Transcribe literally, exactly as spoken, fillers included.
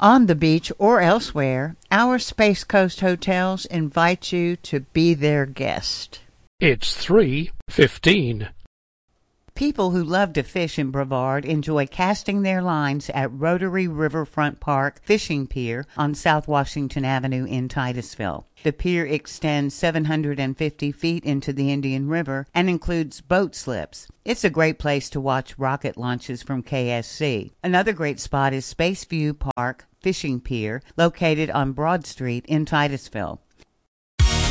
On the beach or elsewhere, our Space Coast hotels invite you to be their guest. It's three fifteen. People who love to fish in Brevard enjoy casting their lines at Rotary Riverfront Park Fishing Pier on South Washington Avenue in Titusville. The pier extends seven hundred fifty feet into the Indian River and includes boat slips. It's a great place to watch rocket launches from K S C. Another great spot is Spaceview Park Fishing Pier, located on Broad Street in Titusville.